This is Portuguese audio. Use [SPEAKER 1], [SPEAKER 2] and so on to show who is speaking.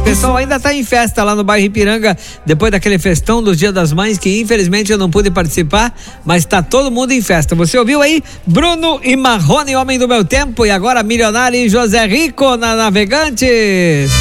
[SPEAKER 1] O pessoal ainda tá em festa lá no bairro Ipiranga, depois daquele festão do Dia das Mães, que infelizmente eu não pude participar, mas tá todo mundo em festa. Você ouviu aí? Bruno e Marrone, Homem do Meu Tempo, e agora Milionário e José Rico na Navegantes.